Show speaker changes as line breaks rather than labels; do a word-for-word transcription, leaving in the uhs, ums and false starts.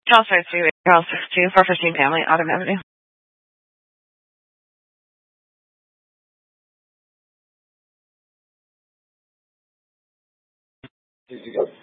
Charles Road two, Charles six two, four fifteen family, Autumn Avenue.
Did you go?